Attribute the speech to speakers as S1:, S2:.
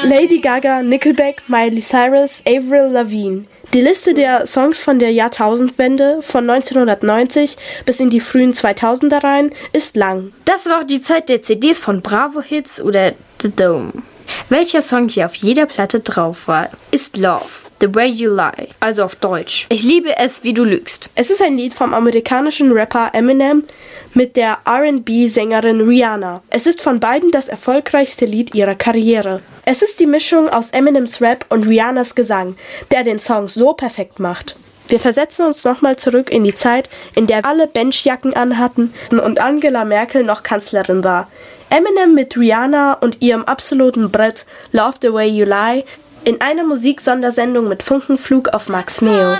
S1: Lady Gaga, Nickelback, Miley Cyrus, Avril Lavigne. Die Liste der Songs von der Jahrtausendwende von 1990 bis in die frühen 2000er rein ist lang.
S2: Das war auch die Zeit der CDs von Bravo Hits oder The Dome. Welcher Song hier auf jeder Platte drauf war, ist Love, The Way You Lie, also auf Deutsch. Ich liebe es, wie du lügst.
S1: Es ist ein Lied vom amerikanischen Rapper Eminem mit der R&B-Sängerin Rihanna. Es ist von beiden das erfolgreichste Lied ihrer Karriere. Es ist die Mischung aus Eminems Rap und Rihannas Gesang, der den Song so perfekt macht. Wir versetzen uns nochmal zurück in die Zeit, in der alle Benchjacken anhatten und Angela Merkel noch Kanzlerin war. Eminem mit Rihanna und ihrem absoluten Brett Love the Way You Lie in einer Musiksondersendung mit Funkenflug auf Max Neo.